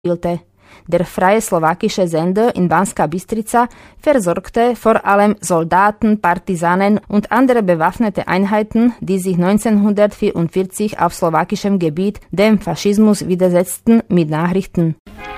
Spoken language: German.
Der freie slowakische Sender in Banská Bystrica versorgte vor allem Soldaten, Partisanen und andere bewaffnete Einheiten, die sich 1944 auf slowakischem Gebiet dem Faschismus widersetzten, mit Nachrichten.